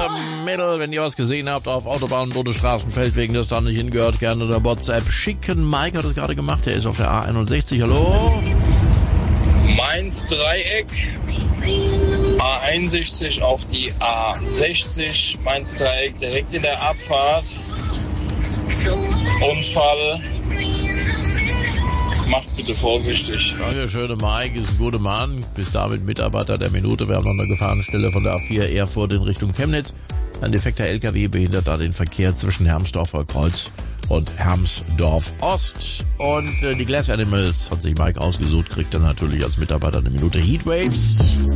Mädel, wenn ihr was gesehen habt auf Autobahn, Bundesstraßen, Feldwegen, das da nicht hingehört, gerne der WhatsApp schicken. Mike hat es gerade gemacht, der ist auf der A61. Hallo? Mainz-Dreieck, A61 auf die A60, Mainz-Dreieck direkt in der Abfahrt. Unfall. Macht bitte vorsichtig. Dankeschön, Mike ist ein guter Mann. Bis damit Mitarbeiter der Minute. Wir haben noch eine Gefahrenstelle von der A4 Erfurt in Richtung Chemnitz. Ein defekter LKW behindert da den Verkehr zwischen Hermsdorfer Kreuz und Hermsdorf Ost. Und die Glass Animals hat sich Mike ausgesucht, kriegt dann natürlich als Mitarbeiter eine Minute Heatwaves.